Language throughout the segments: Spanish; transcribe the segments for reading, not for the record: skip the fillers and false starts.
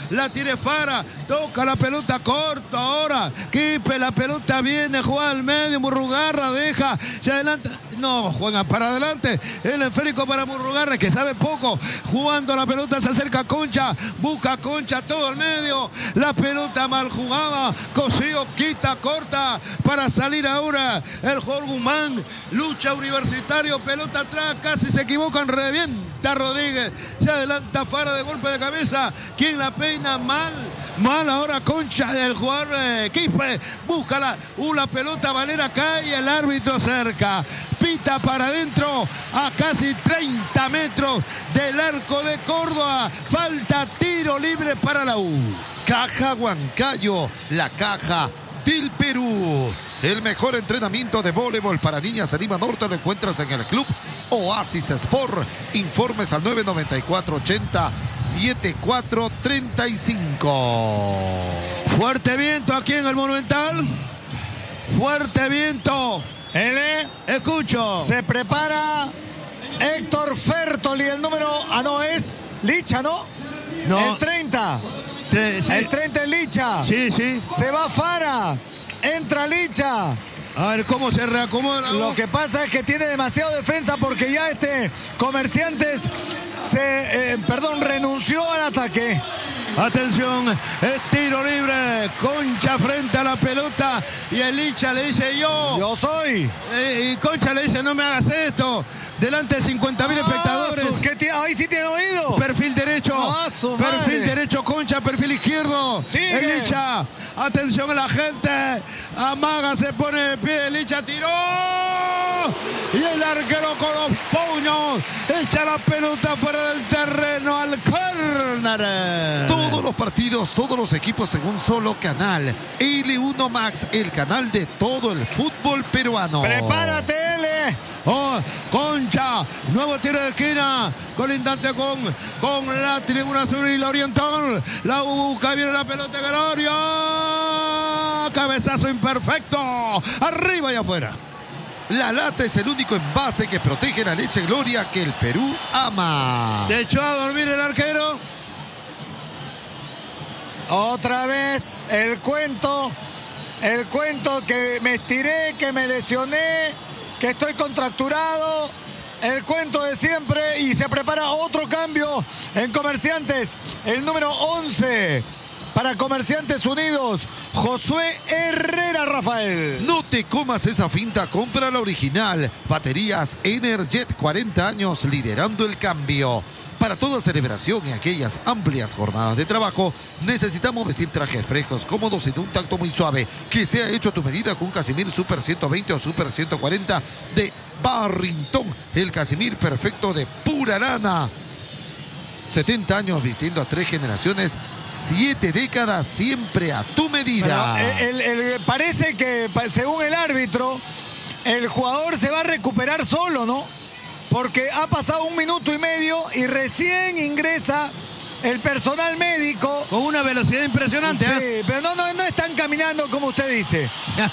la tiene Fara, toca la pelota corta ahora, Quispe, la pelota viene, juega al medio, Murrugarra deja, se adelanta, no, juega para adelante, el esférico para Murrugarra, que sabe poco, jugando la pelota, se acerca Concha, busca Concha, todo al medio, la pelota mal jugada, Cosío quita, corta, para salir ahora, el jugador Guzmán, lucha Universitario, pelota atrás, casi se equivocan, revienta Rodríguez, se adelanta Fara de golpe de cabeza, quien la peina mal ahora Concha, del jugador Quispe, busca la pelota, Valera cae y el árbitro cerca, pita para adentro a casi 30 metros del arco de Córdoba, falta tiro libre para la U. Caja Huancayo, la caja del Perú. El mejor entrenamiento de voleibol para niñas en Lima Norte lo encuentras en el Club Oasis Sport. Informes al 994-80-7435. Fuerte viento aquí en el Monumental. Fuerte viento. Escucho. Se prepara Héctor Fertoli, el número... no, es Licha, ¿no? No. El 30. Sí. El 30 es Licha. Sí. Se va Fara. Entra Licha. A ver cómo se reacomoda. Lo que pasa es que tiene demasiado defensa porque ya Comerciantes renunció al ataque. Atención, es tiro libre, Concha frente a la pelota y el Licha le dice yo soy. Y Concha le dice no me hagas esto, delante de 50.000 espectadores. Ahí sí tiene oído. Perfil derecho, perfil derecho Concha, perfil izquierdo. Sigue. El Licha, atención a la gente, amaga, se pone de pie, el Licha tiró y el arquero con los puños echa la pelota fuera del terreno al córner. Todos los partidos, todos los equipos en un solo canal. L1 Max, el canal de todo el fútbol peruano. ¡Prepárate, L! Concha, nuevo tiro de esquina, colindante con la tribuna sur y la oriental. La busca, viene la pelota de Gloria. Cabezazo imperfecto. Arriba y afuera. La lata es el único envase que protege la leche Gloria que el Perú ama. Se echó a dormir el arquero. Otra vez el cuento que me estiré, que me lesioné, que estoy contracturado, el cuento de siempre, y se prepara otro cambio en Comerciantes, el número 11 para Comerciantes Unidos, Josué Herrera, Rafael. No te comas esa finta, compra la original. Baterías Energet, 40 años liderando el cambio. Para toda celebración y aquellas amplias jornadas de trabajo, necesitamos vestir trajes frescos, cómodos y de un tacto muy suave, que sea hecho a tu medida con un Casimir Super 120 o Super 140 de Barrington. El Casimir perfecto de pura lana. 70 años vistiendo a 3 generaciones, 7 décadas, siempre a tu medida. Parece que, según el árbitro, el jugador se va a recuperar solo, ¿no? Porque ha pasado 1 minuto y medio y recién ingresa el personal médico. Con una velocidad impresionante. Sí, pero no están caminando como usted dice.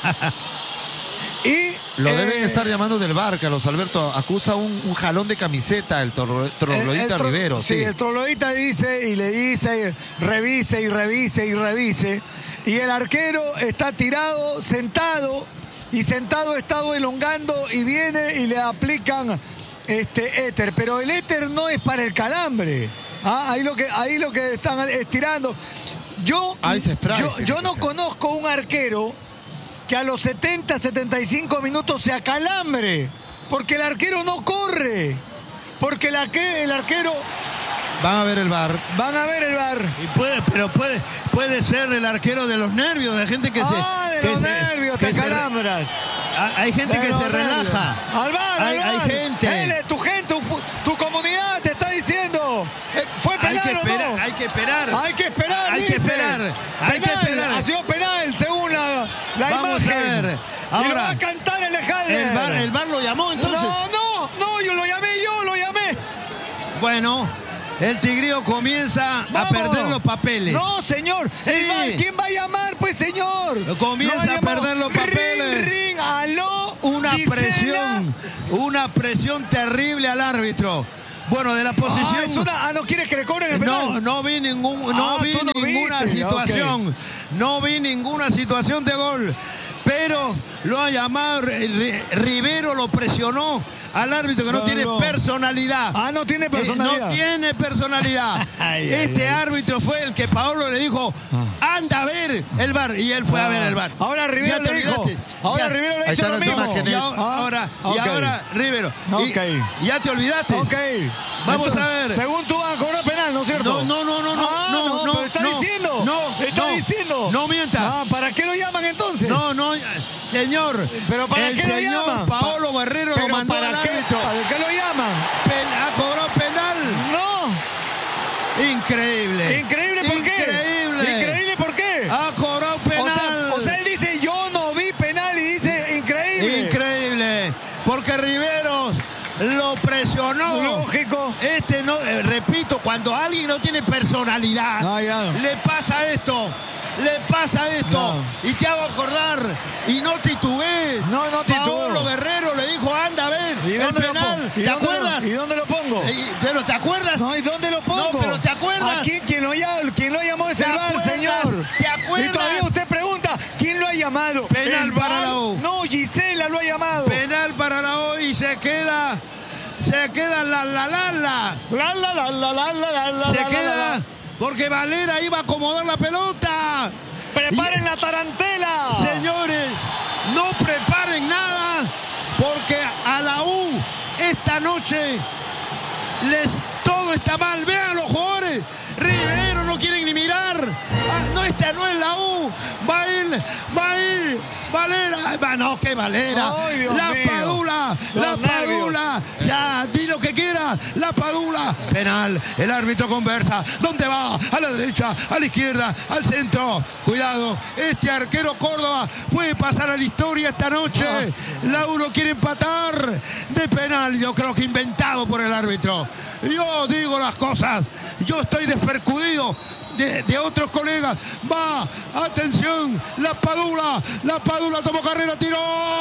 Y lo deben estar llamando del VAR, Carlos Alberto. Acusa un jalón de camiseta el troglodita Rivero. Sí, el troglodita dice y le dice, revise y revise y revise. Y el arquero está tirado, sentado, y sentado está elongando y viene y le aplican éter. Pero el éter no es para el calambre. Ahí lo que están estirando. Yo no conozco un arquero que a los 70, 75 minutos se acalambre, porque el arquero no corre, porque el arquero... Van a ver el VAR. Y puede ser el arquero de los nervios, de gente que nervios, te acalambras. Hay gente que se relaja. Al VAR, hay gente. Tu gente, tu comunidad te está diciendo. ¿Fue penal o no? Hay que esperar. Hay que esperar. Ha sido penal, según la Vamos imagen. a ver. Ahora, y lo va a cantar el Ejalder. ¿El VAR lo llamó entonces? No, yo lo llamé. Bueno, el Tigrillo comienza a perder los papeles. No, señor. Sí. ¿Quién va a llamar, pues, señor? Comienza a perder los papeles. Ring, aló. Una presión terrible al árbitro. Bueno, de la posición... ¿no quieres que le cobren el penal? No vi ningún ninguna situación. Ok. No vi ninguna situación de gol. Pero lo ha llamado, Rivero lo presionó al árbitro que no tiene personalidad. Ah, no tiene personalidad. No tiene personalidad. Este árbitro fue el que Paolo le dijo, anda a ver el VAR. Y él fue a ver el VAR. Ahora Rivero le dijo. Ahora Rivero le Ahí dijo están lo las mismo. imágenes. Y ahora Rivero. Y ya te olvidaste. Ok. Vamos Entonces, a ver. Según tú vas a cobrar penal, ¿no es cierto? No. Pero está diciendo. Está diciendo. No mienta. ¿Para qué lo llaman entonces? No, señor. ¿Pero para el qué lo señor llaman? Paolo Guerrero lo mandó al árbitro. ¿Para qué lo llaman? ¿Ha cobrado penal? No. Increíble. ¿Increíble por qué? ¿Increíble por qué? Ha cobrado penal. O sea, él dice, yo no vi penal y dice, increíble. Increíble. Porque Riveros lo presionó. Lógico. No, repito, cuando alguien no tiene personalidad, le pasa esto. Y te hago acordar. Y no titubees. No titubees. Paolo Guerrero le dijo, anda a ver el penal. ¿Te acuerdas? ¿Y dónde lo pongo? Pero ¿te acuerdas? No, ¿y dónde lo pongo? No, pero ¿te acuerdas? Aquí quien lo llamó es el VAR, señor. ¿Te acuerdas? Y todavía usted pregunta, ¿quién lo ha llamado? Penal para la U. No, Gisela lo ha llamado. Penal para la U y se queda la. Se queda porque Valera iba a acomodar la pelota. ¡Preparen la tarantela! Señores, no preparen nada porque a la U esta noche todo está mal. Vean los jugadores. Rivero no quieren ni mirar. Esta no es la U. Va a ir Valera. No, que Valera. Ay, la Padula. Ya, di lo que quiera. La Padula. Penal. El árbitro conversa. ¿Dónde va? A la derecha, a la izquierda, al centro. Cuidado. Este arquero Córdoba puede pasar a la historia esta noche. La U no quiere empatar de penal. Yo creo que inventado por el árbitro. Yo digo las cosas. Yo estoy despercudido de otros colegas. Va, atención, la Padula tomó carrera, tiró.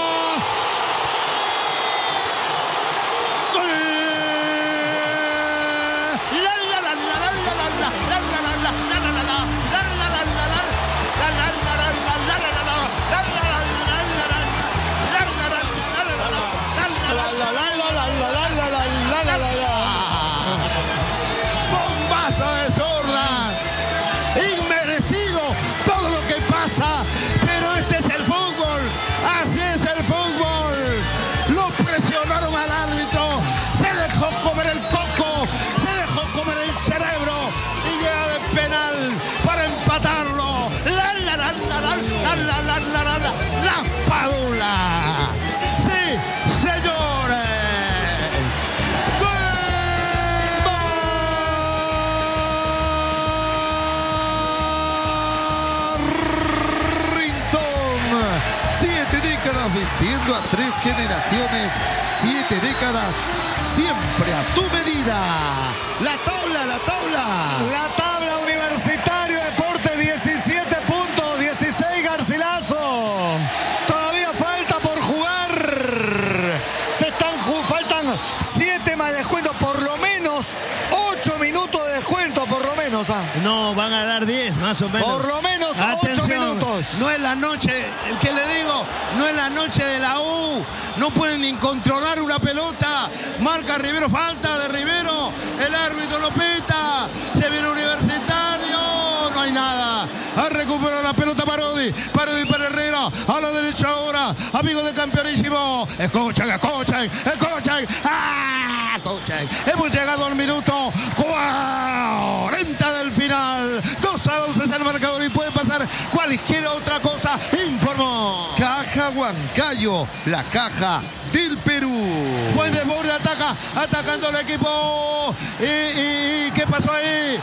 Bombazo de zurda. Inmerecido todo lo que pasa, pero este es el fútbol. Así es el fútbol. Lo presionaron al árbitro. Se dejó comer el coco. Se dejó comer el cerebro. Y llega de penal para empatarlo. La Padula. Sí, señores. Vistiendo a 3 generaciones, 7 décadas, siempre a tu medida. La tabla. La tabla Universitario Deporte, 17 puntos, 16 Garcilaso. Todavía falta por jugar. Faltan 7 más descuento, por lo menos 8 minutos de descuento, por lo menos. No, van a dar 10 más o menos. Por lo menos 8 minutos. No es la noche, ¿qué le digo? No es la noche de la U. No pueden ni controlar una pelota. Marca Rivero, falta de Rivero. El árbitro lo pita. Se viene Universitario. No hay nada. Ha recuperado la pelota Parodi para Herrera. A la derecha ahora. Amigo de Campeonísimo. Escuchen. Escuchen. Hemos llegado al minuto 40 del final. 2-2 es el marcador y puede pasar cualquier otra cosa. Informó Caja Huancayo, la caja del Perú. Buen desborde, atacando el equipo. ¿Y qué pasó ahí?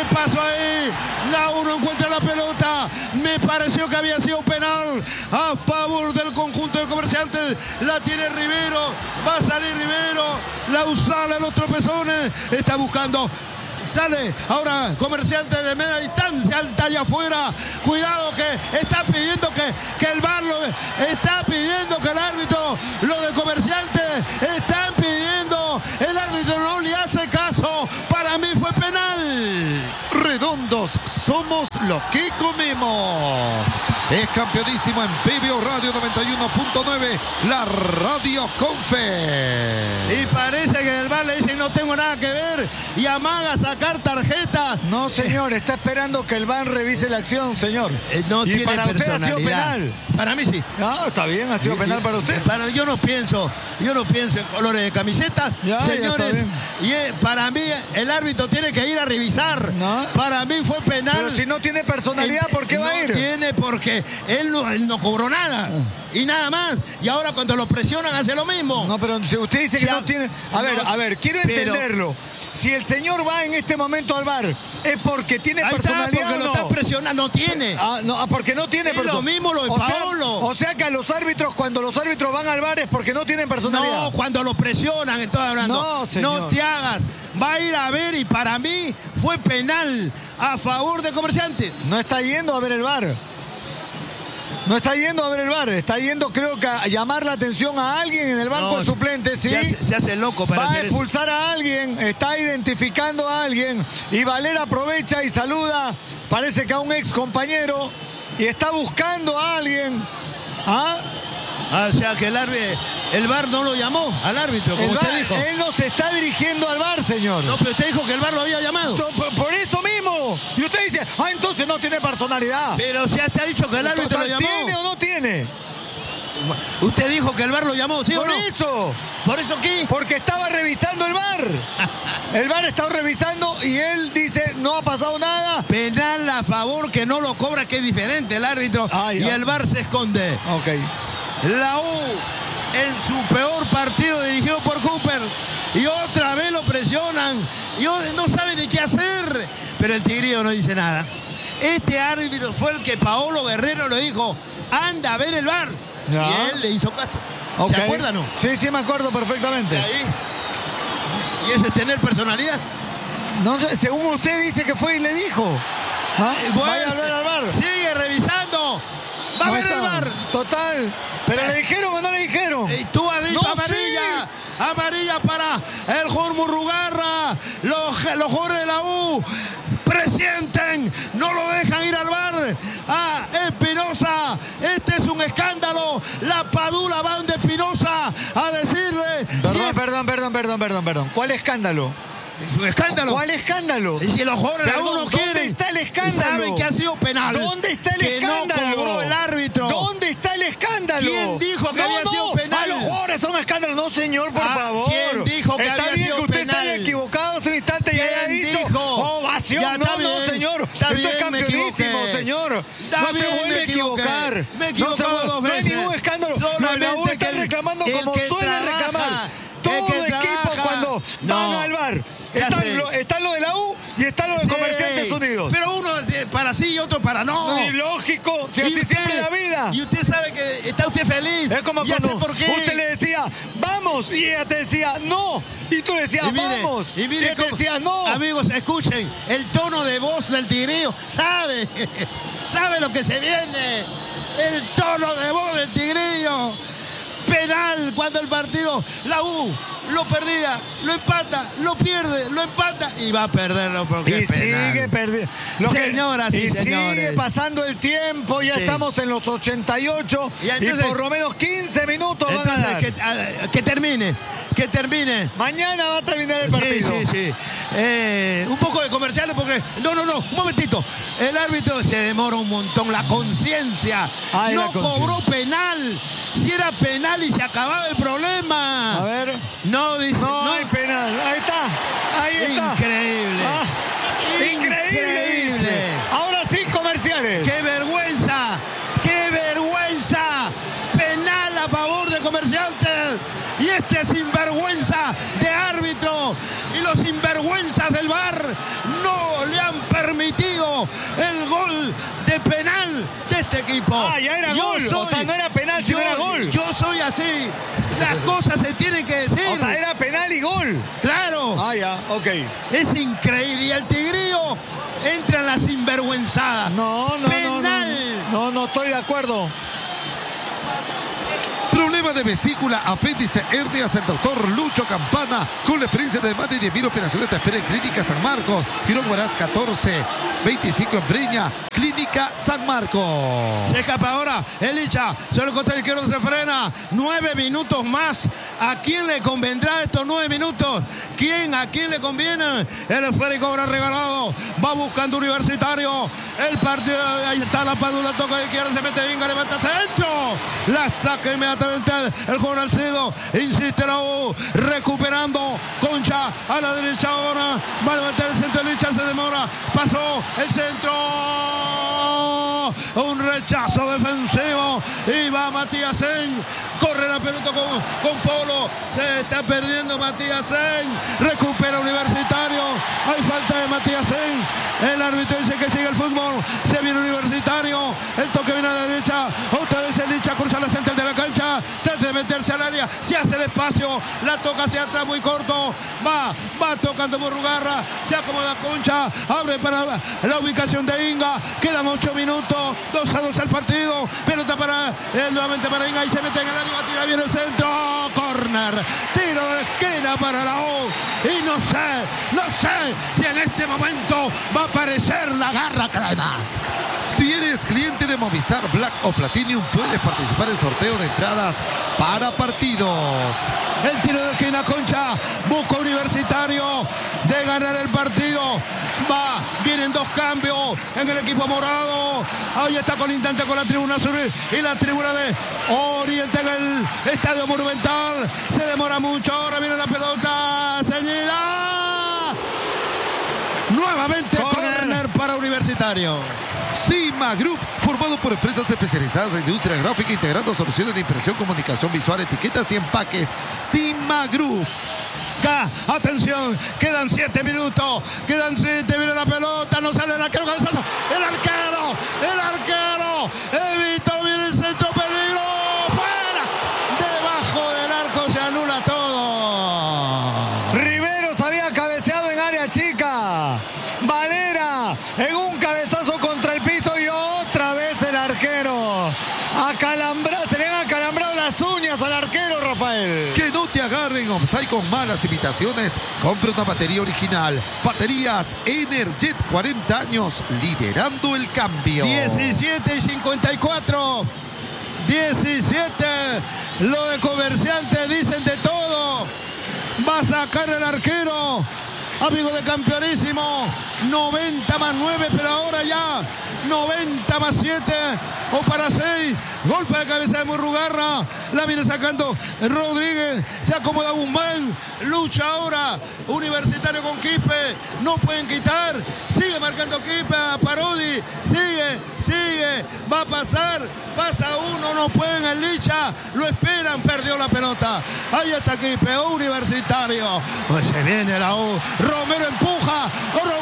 La U no encuentra la pelota. Me pareció que había sido penal a favor del conjunto de Comerciantes. La tiene Rivero. Va a salir Rivero. La U sale a los tropezones. Está buscando. Sale ahora Comerciantes de media distancia, alta allá afuera. Cuidado que está pidiendo que el VAR está pidiendo que el árbitro, lo de Comerciantes, están pidiendo. El árbitro no le hace caso. Para mí fue penal. Redondos, somos lo que comemos. Es campeonísimo en PBO Radio 91.9, la radio con fe. Y parece que en el bar le dicen no tengo nada que ver y amaga a sacar tarjetas. No, señor, está esperando que el VAR revise la acción, señor. No y tiene para usted ha sido personalidad. penal. Para mí sí. Ah, está bien, ha sido penal para usted. Yo no pienso en colores de camisetas, Ya señores. está Y para mí el árbitro tiene que ir a revisar. No. Para mí fue penal. Pero si no tiene personalidad, ¿por qué va a ir? No tiene porque él no cobró nada. Y nada más. Y ahora cuando lo presionan hace lo mismo. No, pero si usted dice que Ya, no tiene... A ver, quiero pero- entenderlo. Si el señor va en este momento al VAR, ¿es porque tiene Ahí está, personalidad porque o lo no? está presionando. No tiene. Porque no tiene Es lo personalidad. mismo lo de Paolo. O sea que a los árbitros, cuando los árbitros van al VAR es porque no tienen personalidad. No, cuando lo presionan, estoy hablando. No, señor. No te hagas. Va a ir a ver y para mí fue penal a favor de Comerciante. No está yendo a ver el VAR. No está yendo a ver el VAR. Está yendo, creo que, a llamar la atención a alguien en el banco de suplentes. ¿Sí? Se hace loco para Va a hacer eso. expulsar a alguien, está identificando a alguien y Valera aprovecha y saluda, parece que a un ex compañero, y está buscando a alguien. O sea que el VAR no lo llamó al árbitro, como El usted VAR, dijo. él no se está dirigiendo al VAR, señor. No, pero usted dijo que el VAR lo había llamado. Por eso mismo. Y usted dice, entonces no tiene personalidad. Pero ya te ha dicho que el árbitro lo llamó. ¿Tiene o no tiene? Usted dijo que el VAR lo llamó, ¿sí o Por no? eso. ¿Por eso qué? Porque estaba revisando el VAR. El VAR estaba revisando y él dice, no ha pasado nada. Penal a favor que no lo cobra, que es diferente el árbitro. Y el VAR se esconde. Ok. La U en su peor partido dirigido por Cooper. Y otra vez lo presionan. Y no sabe de qué hacer. Pero el Tigrillo no dice nada. Este árbitro fue el que Paolo Guerrero le dijo, anda a ver el VAR. Ya. Y él le hizo caso. Okay. ¿Se acuerdan o no? Sí, me acuerdo perfectamente. De ahí. Y eso es tener personalidad. No sé, según usted dice que fue y le dijo. Vaya a ver al VAR. Sigue revisando. Va a ver el VAR. Total. ¿Pero le dijeron o no le dijeron? Y tú has dicho No, amarilla. Sí. Amarilla para el jugador Murrugarra. Los jugadores de la U presienten. No lo dejan ir al VAR. Espinosa. Este es un escándalo. La Padula va de Espinosa a decirle. Perdón. ¿Cuál escándalo? Es un escándalo. ¿Cuál escándalo? Y si los jugadores de la U no quieren. ¿Dónde está el escándalo? Saben que ha sido penal. ¿Dónde está el escándalo? Que no cobró el árbitro. ¿Dónde está el escándalo? ¿Quién dijo que había sido penal? Los jugadores son escándalos. No, señor, por favor. ¿Quién dijo que está había bien sido que usted penal? se haya equivocado hace un instante y haya ¿Quién dicho dijo? ovación. Ya, está No, bien, señor. está Esto bien, es campeonísimo, me equivoqué. señor. Está No se bien, vuelve me a equivoqué. equivocar. Me he equivocado dos No hay veces. ningún escándalo. Solamente La U está que el- reclamando el como que suele trabaja, reclamar. el Todo que equipo trabaja. cuando No, van al VAR. ya sé. Está lo de la U y está lo de Sí, Comerciantes Unidos. Pero uno para sí y otro para no. No, ilógico, si Y así usted- siempre es la vida. Y usted sabe que está usted feliz. Es como ya sé cuando por qué. usted le decía, vamos, y ella te decía, no. Y tú le decías, vamos. Y mire ella te cómo- decía, no. Amigos, escuchen, el tono de voz del Tigrillo, sabe lo que se viene. El tono de voz del Tigrillo. Penal cuando el partido, la U lo perdía, lo empata, lo pierde, lo empata y va a perderlo porque Y es penal. sigue perdiendo. Señoras y señores. Sigue pasando el tiempo, ya Sí. estamos en los 88 Y entonces- por lo menos 15 minutos van a dar. Entonces, que termine. Mañana va a terminar el partido. Sí. Un poco de comerciales porque... No, un momentito. El árbitro se demora un montón. La conciencia. Ay, No la conciencia. cobró penal. Si era penal y se acababa el problema. A ver. No, dice... No hay penal. Ahí está. Ahí está. Increíble. Increíble, dice. Ahora sí, comerciales. ¡Qué vergüenza! ¡Qué vergüenza! Penal a favor de Comerciantes. Y este sinvergüenza de árbitro y los sinvergüenzas del VAR no le han permitido el gol de penal de este equipo. Ya era gol. O sea, no era penal, sino era gol. Yo soy así. Las cosas se tienen que decir. O sea, era penal y gol. Claro. Ya, ok. Es increíble. Y el Tigrillo entra en la sinvergüenzada. No, Penal. no estoy de acuerdo. Problema Problema de vesícula, apéndice, hernias, el doctor Lucho Campana, con la experiencia de más de 10.000 operaciones, te espera en Clínica San Marcos, Girón Huaraz 1425 en Breña, Clínica San Marcos. Se escapa ahora el Licha, solo el costado izquierdo se frena. 9 minutos más. ¿A quién le convendrá estos 9 minutos? ¿A quién le conviene? El esférico ahora regalado. Va buscando Universitario. El partido, ahí está la Padula, toca de izquierda, se mete Inga, levanta centro. La saca inmediatamente el jugador Alcedo. Insiste la U, recuperando. Concha a la derecha ahora. Va a levantar el centro, el Licha se demora. Pasó el centro. Un rechazo defensivo. Y va Matías Sen. Corre la pelota con Polo. Se está perdiendo Matías Sen. Recupera Universitario. Hay falta de Matías Sen. El árbitro dice que sigue el fútbol. Se viene Universitario. El toque viene a la derecha. Otra vez el Licha cruza la central de la cancha. Trata de meterse al área. Se hace el espacio. La toca hacia atrás muy corto. Va tocando Murrugarra. Se acomoda Concha. Abre para la ubicación de Inga. Quedan 8 minutos. 2-2 el partido. Pelota para nuevamente para Inga. Y se mete en el área. Tira bien el centro. Corner. Tiro de esquina para la U. Y no sé si en este momento va a aparecer la garra crema. Si eres cliente de Movistar Black o Platinum, puedes participar en el sorteo de entradas para partidos. El tiro de esquina, Concha busca Universitario de ganar el partido. Vienen 2 cambios en el equipo morado. Ahí está colindante con la tribuna sur y la tribuna de Oriente en el Estadio Monumental. Se demora mucho, ahora viene la pelota seguida. Nuevamente corner para Universitario. Cima Group, formado por empresas especializadas en industria gráfica, integrando soluciones de impresión, comunicación visual, etiquetas y empaques. Cima Group. Atención, quedan 7 minutos. Viene la pelota, no sale el arquero, cabezazo. El arquero. Evitó bien el centro, peligro. Fuera. Debajo del arco se anula todo. Rivero se había cabeceado en área chica. Valera en un cabezazo contra el piso y otra vez el arquero. Se le han acalambrado las uñas al arquero, Rafael. Que no te agarren offside con malas imitaciones. Compra una batería original. Baterías Energet, 40 años liderando el cambio. 17:54. 17. Lo de Comerciante dicen de todo. Va a sacar el arquero. Amigo de Campeonísimo, 90 más 9, pero ahora ya 90 más 7 o para 6. Golpe de cabeza de Murrugarra. La viene sacando Rodríguez. Se acomoda Guzmán. Lucha ahora Universitario con Quispe. No pueden quitar. Sigue marcando Quispe a Parodi. Sigue. Va a pasar. Pasa uno. No pueden el Licha. Lo esperan. Perdió la pelota. Ahí está Quispe. Universitario. Pues se viene la U. Romero empuja.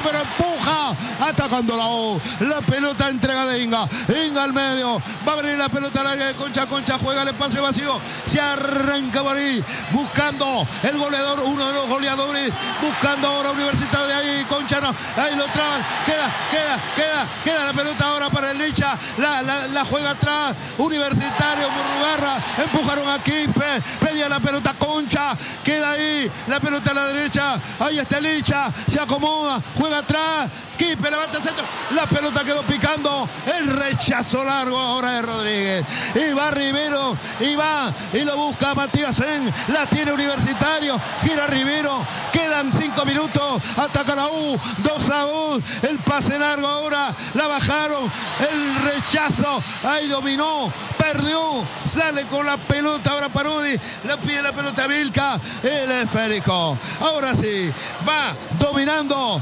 Atacando la U. La pelota entrega de Inga. Inga al medio. Va a venir la pelota al área de Concha. Concha juega el espacio vacío. Se arranca por ahí. Buscando el goleador. Uno de los goleadores. Buscando ahora Universitario de ahí. Concha no. Ahí lo traban. Queda la pelota ahora para el Licha. La juega atrás. Universitario. Murrugarra. Empujaron a Quispe. Pedía la pelota Concha. Queda ahí. La pelota a la derecha. Ahí está el Licha. Se acomoda. Juega atrás. Quispe levanta el centro. La pelota quedó picando. El rechazo largo ahora de Rodríguez. Y va Rivero. Y lo busca Matías Sen. La tiene Universitario. Gira Rivero. Quedan 5 minutos. Ataca la U. 2-2. El pase largo ahora. La bajaron. El rechazo. Ahí dominó. Perdió. Sale con la pelota ahora Parodi. Le pide la pelota a Vilca. El esférico. Ahora sí. Va dominando.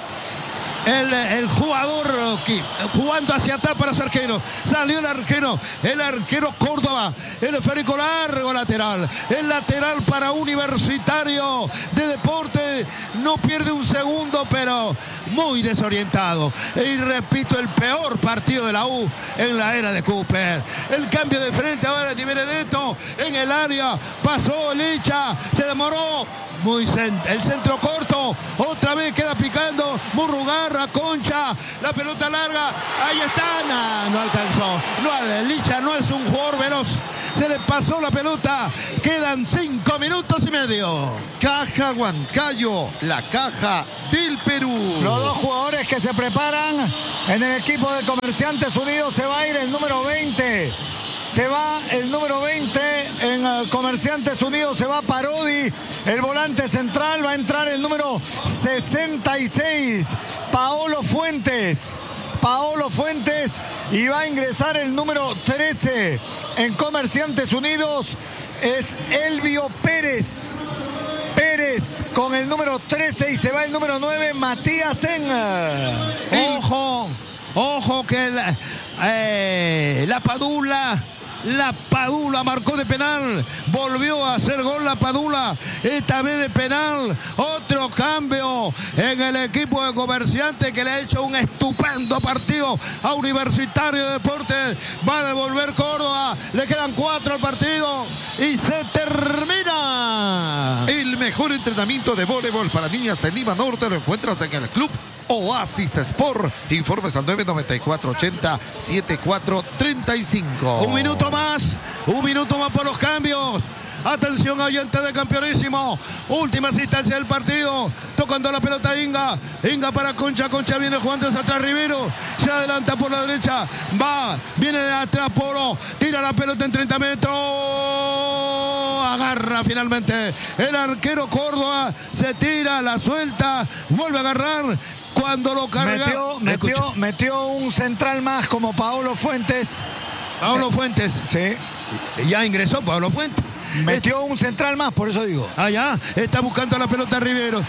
El jugador jugando hacia atrás para su arquero. Salió el arquero Córdoba. El esférico largo lateral. El lateral para Universitario de Deporte. No pierde un segundo, pero muy desorientado. Y repito, el peor partido de la U en la era de Cooper. El cambio de frente ahora de Benedetto en el área. Pasó Licha. Se demoró. El centro corto, otra vez queda picando Murrugarra, Concha, la pelota larga, ahí está, no alcanzó. No, el Licha no es un jugador veloz, Se le pasó la pelota. Quedan 5 minutos y medio. Caja Huancayo, la caja del Perú. Los dos jugadores que se preparan en el equipo de Comerciantes Unidos. Se va a ir el número 20. Se va el número 20 en Comerciantes Unidos. Se va Parodi, el volante central. Va a entrar el número 66, Paolo Fuentes. Y va a ingresar el número 13 en Comerciantes Unidos. Es Elvio Pérez con el número 13 y se va el número 9, Matías Enga. Ojo que la Padula marcó de penal, volvió a hacer gol la Padula, esta vez de penal. Otro cambio en el equipo de Comerciantes, que le ha hecho un estupendo partido a Universitario de Deportes. Va a devolver Córdoba, le quedan 4 al partido y se termina. El mejor entrenamiento de voleibol para niñas en Lima Norte lo encuentras en el Club Oasis Sport. Informes al 994-80-7435. Un minuto más por los cambios. Atención, oyente de Campeonísimo. Última asistencia del partido. Tocando la pelota Inga para Concha. Concha viene jugando hacia atrás Rivero. Se adelanta por la derecha. Viene de atrás Polo. Tira la pelota en 30 metros. Agarra finalmente el arquero Córdoba. Se tira, la suelta. Vuelve a agarrar. Cuando lo carga. Metió un central más como Paolo Fuentes. Sí. Ya ingresó Paolo Fuentes. Metió un central más, por eso digo. Allá está buscando la pelota Rivero.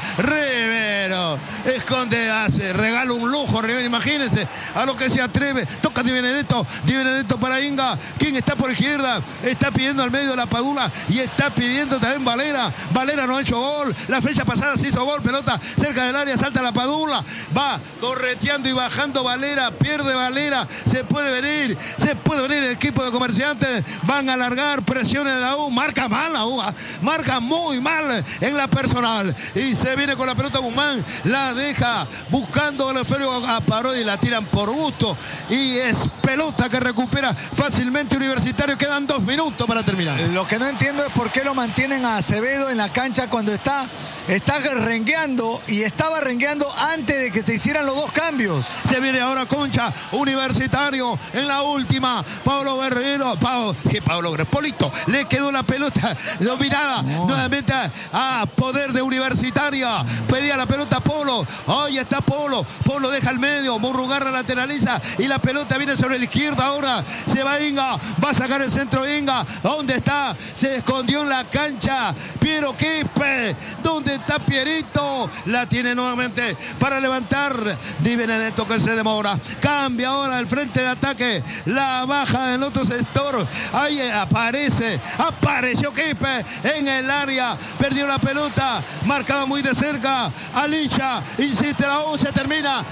Esconde, regala un lujo Rivero, imagínense a lo que se atreve. Toca Di Benedetto para Inga. ¿Quién está por izquierda? Está pidiendo al medio la Padula y está pidiendo también Valera. Valera no ha hecho gol. La fecha pasada se hizo gol. Pelota cerca del área, salta la Padula. Va correteando y bajando Valera. Pierde Valera. Se puede venir el equipo de Comerciantes. Van a alargar, presiones de la U. Marca mal la U, marca muy mal en la personal y se viene con la pelota Guzmán, la deja buscando el esférico a Parodi, la tiran por gusto y es pelota que recupera fácilmente Universitario. Quedan 2 minutos para terminar. Lo que no entiendo es por qué lo mantienen a Acevedo en la cancha cuando está rengueando y estaba rengueando antes de que se hicieran los 2 cambios. Se viene ahora Concha, Universitario en la última. Pablo Guerrero, Pablo Polito, le quedó la pelota dominada nuevamente a poder de Universitaria. Pedía la pelota Polo. Ahí está Polo deja el medio. Murrugarra lateraliza y la pelota viene sobre la izquierda. Ahora se va Inga, va a sacar el centro Inga. ¿Dónde está? Se escondió en la cancha Piero Quispe. ¿Dónde está Pierito? La tiene nuevamente para levantar Di Benedetto, que se demora. Cambia ahora el frente de ataque, la baja del otro sector. Ahí apareció Quispe en el área, perdió la pelota, marcaba muy de cerca Alicia, insiste la U, se está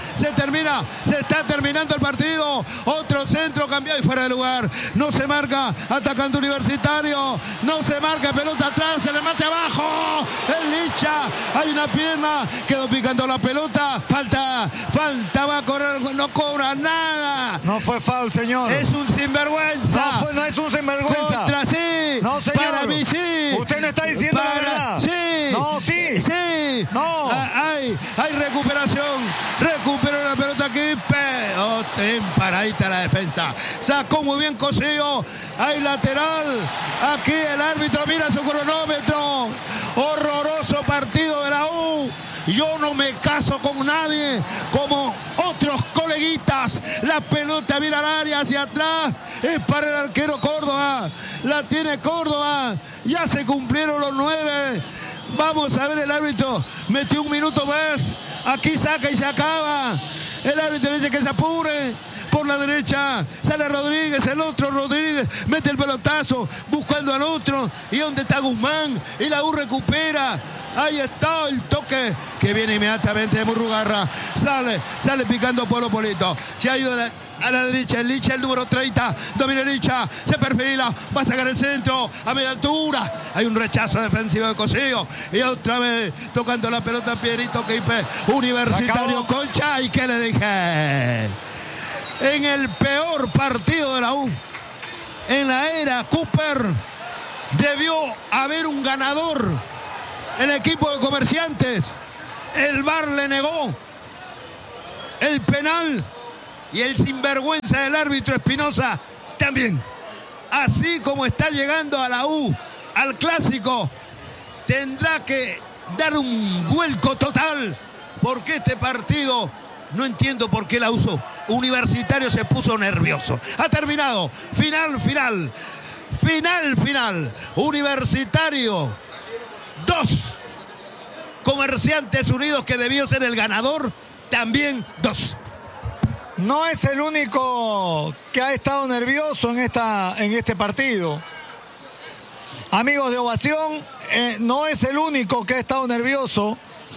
terminando el partido. Otro centro cambiado y fuera de lugar. No se marca, atacando Universitario, no se marca, pelota atrás, se le mete abajo el Licha, hay una pierna, quedó picando la pelota, falta, va a correr, no cobra nada. No fue foul, señor. Es un sinvergüenza. No es un sinvergüenza. Contra sí. No, señor. Para mí sí. Usted no está diciendo la verdad. Sí. No, sí. Sí. No. Hay recuperación. Recuperó la pelota Quispe. Paradita la defensa. Sacó muy bien Cosío. Hay lateral. Aquí el árbitro mira su cronómetro. Horroroso partido de la U. Yo no me caso con nadie como otros coleguitas. La pelota viene al área hacia atrás. Es para el arquero Córdoba. La tiene Córdoba. Ya se cumplieron los 9. Vamos a ver, el árbitro metió 1 minuto más. Aquí saca y se acaba. El árbitro dice que se apure. Por la derecha sale Rodríguez, el otro Rodríguez mete el pelotazo buscando al otro. ¿Y dónde está Guzmán? Y la U recupera. Ahí está el toque que viene inmediatamente de Murrugarra. Sale picando Polito. Se ha ido a la derecha el Licha, el número 30. Domina el Licha, se perfila, va a sacar el centro a media altura. Hay un rechazo defensivo de Cosío. Y otra vez tocando la pelota Pierito Quispe. Universitario Concha. ¿Y qué le dije? En el peor partido de la U, en la era Cooper debió haber un ganador. El equipo de Comerciantes, el VAR le negó el penal y el sinvergüenza del árbitro Espinosa también. Así como está llegando a la U, al clásico, tendrá que dar un vuelco total, porque este partido, no entiendo por qué la usó. Universitario se puso nervioso. Ha terminado. Final. Universitario 2. Comerciantes Unidos, que debió ser el ganador, también 2. No es el único que ha estado nervioso en este partido. Amigos de Ovación, no es el único que ha estado nervioso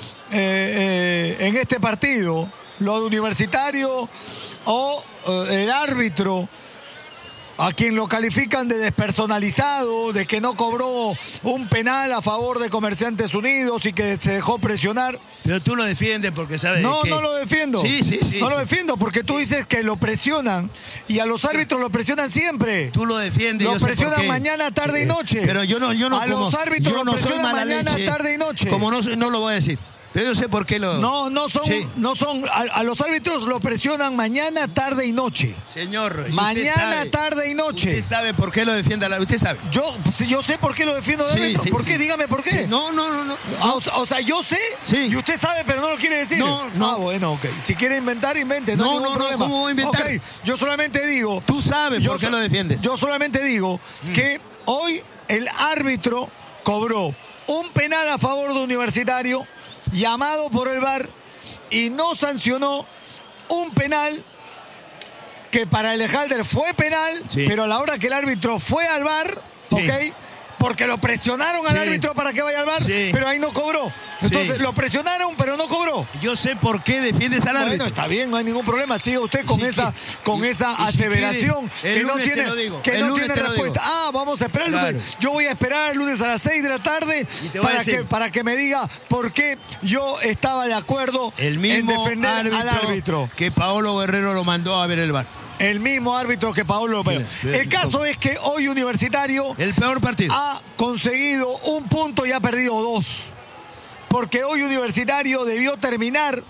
en este partido. Lo de Universitario o el árbitro, a quien lo califican de despersonalizado, de que no cobró un penal a favor de Comerciantes Unidos y que se dejó presionar. Pero tú lo defiendes porque sabes No, que... no lo defiendo. Sí. No lo defiendo porque tú dices que lo presionan y a los árbitros lo presionan siempre. Tú lo defiendes. Lo yo sé presionan por qué. mañana, tarde y noche. Pero yo no a los árbitros yo lo no soy presionan mala mañana, leche, tarde y noche. Como no lo voy a decir. Pero yo sé por qué lo... No son. A los árbitros lo presionan mañana, tarde y noche. Señor, mañana, tarde y noche. Usted sabe por qué lo defiende usted sabe. Yo sé por qué lo defiendo de árbitro. ¿Por qué? Dígame por qué. Sí. No. O sea, yo sé y usted sabe, pero no lo quiere decir. No. Ah, bueno, ok. Si quiere inventar, invente. No, problema. ¿cómo voy a inventar? Okay. Yo solamente digo... Tú sabes por qué lo defiendes. Yo solamente digo que hoy el árbitro cobró un penal a favor de Universitario, llamado por el VAR, y no sancionó un penal que para el Ejalder fue penal, pero a la hora que el árbitro fue al VAR, ¿ok? Porque lo presionaron al árbitro para que vaya al VAR, pero ahí no cobró. Entonces lo presionaron, pero no cobró. Yo sé por qué defiendes al árbitro. Bueno, está bien, no hay ningún problema. Siga usted con esa aseveración que no tiene respuesta. Ah, vamos a esperar. Claro. Yo voy a esperar el lunes a las 6 de la tarde para que me diga por qué yo estaba de acuerdo en defender al árbitro. Que Paolo Guerrero lo mandó a ver el VAR. El mismo árbitro que Paolo Guerrero. El caso es que hoy Universitario, el peor partido, ha conseguido un punto y ha perdido 2. Porque hoy Universitario debió terminar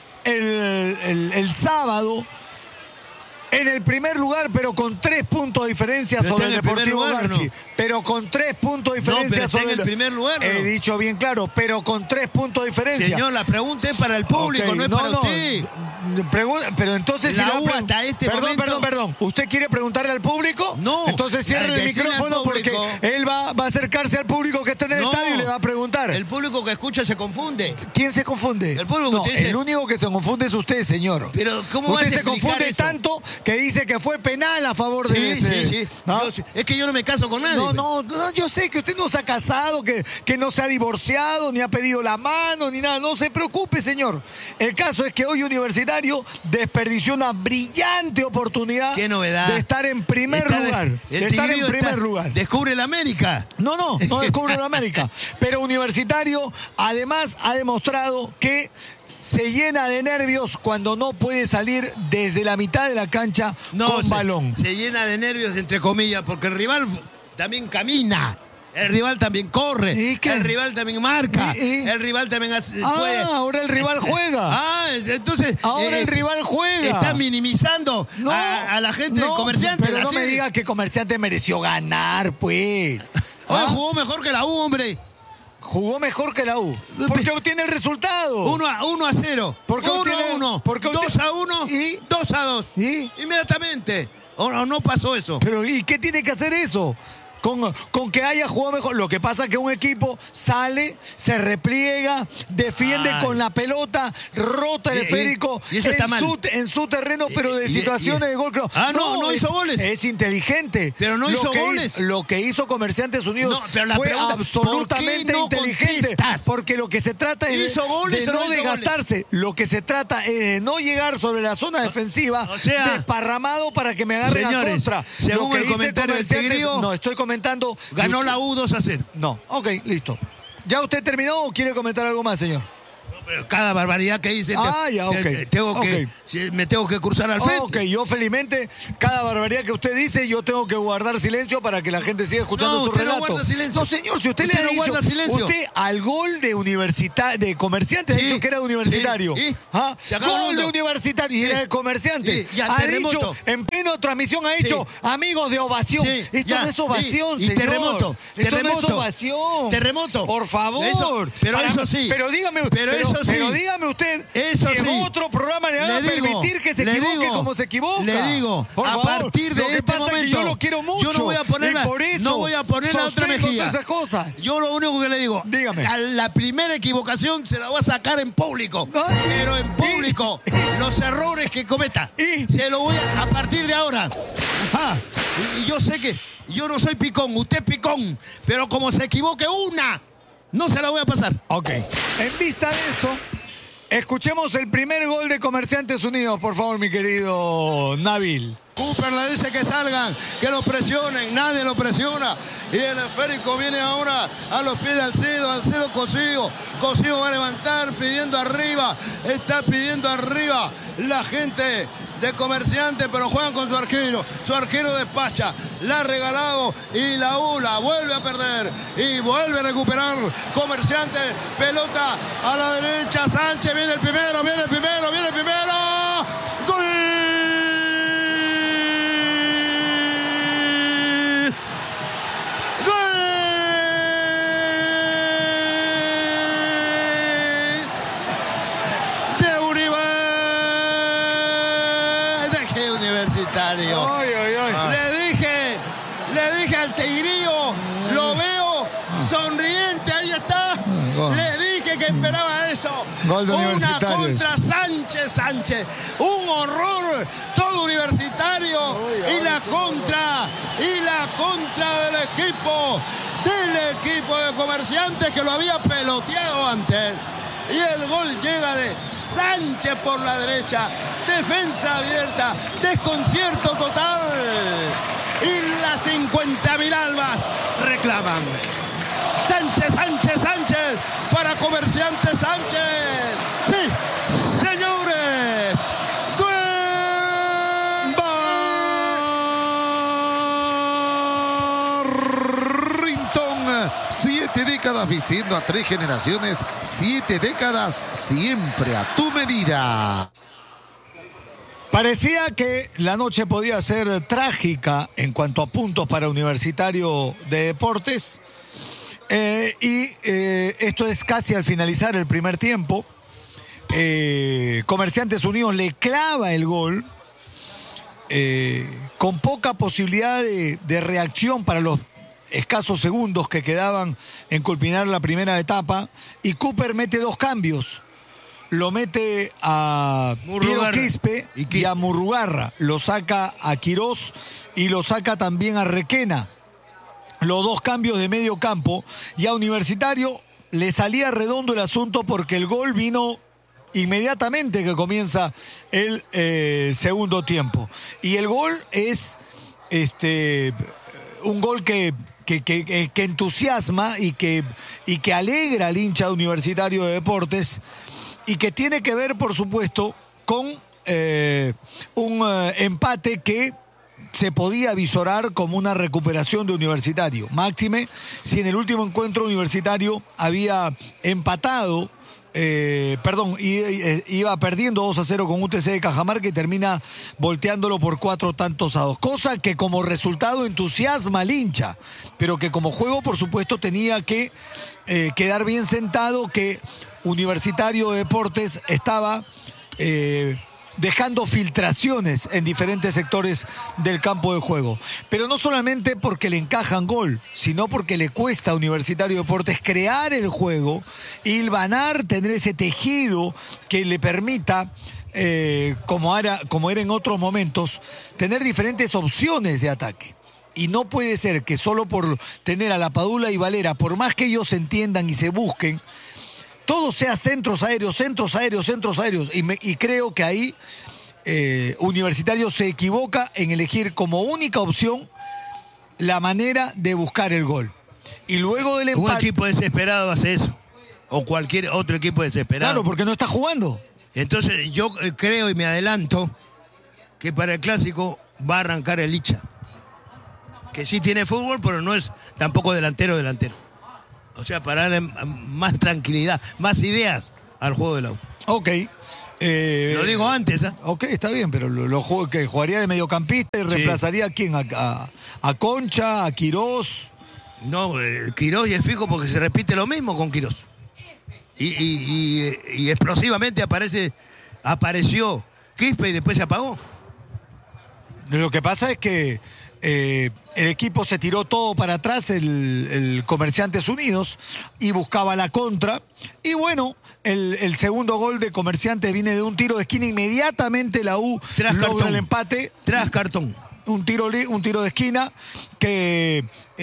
el sábado en el primer lugar, pero con 3 puntos de diferencia sobre el Deportivo García. No. Pero con 3 puntos de diferencia sobre el primer lugar. He dicho bien claro, pero con 3 puntos de diferencia. Señor, la pregunta es para el público, no es para usted. Pero entonces hasta este momento... Perdón. ¿Usted quiere preguntarle al público? No. Entonces cierre el micrófono porque él va a acercarse al público que está en el estadio y le va a preguntar. El público que escucha se confunde. ¿Quién se confunde? El público que dice... El único que se confunde es usted, señor. Pero ¿cómo usted va a se confunde eso? Tanto que dice que fue penal a favor de... Sí. ¿Ah? Es que yo no me caso con nadie. No, yo sé que usted no se ha casado, que no se ha divorciado, ni ha pedido la mano, ni nada. No se preocupe, señor. El caso es que hoy Universitario desperdició una brillante oportunidad. ¿Qué novedad? De estar en primer lugar. Descubre la América. No descubre la América. Pero Universitario además ha demostrado que se llena de nervios cuando no puede salir desde la mitad de la cancha con balón. Se llena de nervios, entre comillas, porque el rival también camina. El rival también corre. El rival también marca. El rival también puede. Ahora el rival juega. Entonces. Ahora el rival juega. Está minimizando a la gente de Comerciantes. Pero no me diga que Comerciantes mereció ganar, pues. Jugó mejor que la U, hombre. Jugó mejor que la U. Porque obtiene el resultado. 1-0. 1-1. 2-1. Y 2-2. Inmediatamente. No pasó eso. Pero ¿y qué tiene que hacer eso? Con que haya jugado mejor. Lo que pasa es que un equipo sale, se repliega, defiende con la pelota, rota el esférico y eso está mal. En su terreno, pero de situaciones de gol. No hizo goles. Es inteligente. Pero no hizo goles. Lo que hizo Comerciantes Unidos fue absolutamente inteligente. Porque lo que se trata es de no desgastarse. Lo que se trata es de no llegar sobre la zona defensiva desparramado para que me agarren a contra. Según el comentario del Tigrillo, no, estoy comentando. Ganó la U 2-0. No, ok, listo. ¿Ya usted terminó o quiere comentar algo más, señor? Cada barbaridad que dice, ya, ok. me tengo que cruzar al frente. Ok, yo felizmente, cada barbaridad que usted dice, yo tengo que guardar silencio para que la gente siga escuchando su usted relato. no guarda silencio. No, señor, si usted Usted le ha no dicho, guarda silencio. usted al gol de Comerciantes, ha dicho que era de Universitario. Sí, ¿Ah? se acabó el Gol de mundo. Universitario y era de Comerciantes. Sí, ya, ha terremoto. dicho, en pleno transmisión, ha dicho, amigos de ovación. Sí, Esto ya, no es ovación, y señor. terremoto, Esto no es terremoto. ovación. Terremoto. Por favor. Eso sí. Pero dígame, Pero eso sí. pero dígame usted, Eso si sí. en otro programa le van a permitir que se equivoque como se equivoca. Le digo, Por a favor, partir de lo que este pasa momento, es que yo lo quiero mucho. yo no voy a poner, y por eso no voy a poner la otra sostengo mejilla. todas esas cosas. Yo lo único que le digo, Dígame. la primera equivocación se la voy a sacar en público. Ay. Pero en público, los errores que cometa, se lo voy a partir de ahora. Y yo sé que yo no soy picón, usted es picón, pero como se equivoque una, no se la voy a pasar. Ok. En vista de eso, escuchemos el primer gol de Comerciantes Unidos, por favor, mi querido Nabil. Cooper le dice que salgan, que lo presionen, nadie lo presiona. Y el esférico viene ahora a los pies de Alcedo Cosío. Cosío va a levantar pidiendo arriba, está pidiendo arriba la gente de Comerciantes, pero juegan con su arquero despacha, la ha regalado y la ULA vuelve a perder y vuelve a recuperar Comerciantes, pelota a la derecha, Sánchez, viene el primero, ¡gol! Universitario. Le dije al Tigrillo, lo veo sonriente, ahí está. Le dije que esperaba eso. Gol de Una Universitarios. contra Sánchez. Un horror, todo Universitario. Y la contra del equipo de Comerciantes que lo había peloteado antes. Y el gol llega de Sánchez por la derecha. Defensa abierta. Desconcierto total. Y las 50.000 albas reclaman. Sánchez. Para Comerciantes Sánchez. Sí, señores. Barrington, 7 décadas vistiendo a 3 generaciones, 7 décadas siempre a tu medida. Parecía que la noche podía ser trágica en cuanto a puntos para Universitario de Deportes. Esto es casi al finalizar el primer tiempo. Comerciantes Unidos le clava el gol con poca posibilidad de reacción para los escasos segundos que quedaban en culminar la primera etapa. Y Cooper mete 2 cambios. Lo mete a Piero Quispe y a Murrugarra. Lo saca a Quirós y lo saca también a Requena. Los 2 cambios de medio campo. Y a Universitario le salía redondo el asunto porque el gol vino inmediatamente que comienza el segundo tiempo. Y el gol es un gol que entusiasma y que alegra al hincha de Universitario de Deportes. Y que tiene que ver, por supuesto, con un empate que se podía visorar como una recuperación de Universitario. Máxime, si en el último encuentro Universitario había empatado, iba perdiendo 2-0 con UTC de Cajamarca y termina volteándolo por 4-2. Cosa que como resultado entusiasma al hincha, pero que como juego, por supuesto, tenía que quedar bien sentado que Universitario de Deportes estaba dejando filtraciones en diferentes sectores del campo de juego. Pero no solamente porque le encajan gol, sino porque le cuesta a Universitario de Deportes crear el juego, hilvanar, tener ese tejido que le permita, como era en otros momentos, tener diferentes opciones de ataque. Y no puede ser que solo por tener a La Padula y Valera, por más que ellos se entiendan y se busquen, todo sea centros aéreos. Y creo que ahí Universitario se equivoca en elegir como única opción la manera de buscar el gol. Y luego del empate... Un equipo desesperado hace eso. o cualquier otro equipo desesperado. Claro, porque no está jugando. Entonces yo creo y me adelanto que para el clásico va a arrancar el Licha, que sí tiene fútbol, pero no es tampoco delantero. O sea, para darle más tranquilidad, más ideas al juego de la U. Ok. Lo digo antes, ¿eh? Ok, está bien, pero que jugaría de mediocampista y reemplazaría a quién, a Concha, a Quirós. No, Quirós y es fijo porque se repite lo mismo con Quirós. Y explosivamente apareció Quispe y después se apagó. Lo que pasa es que el equipo se tiró todo para atrás, el Comerciantes Unidos, y buscaba la contra. Y bueno, el segundo gol de Comerciantes viene de un tiro de esquina. Inmediatamente la U logra el empate. Tras cartón. Un tiro de esquina que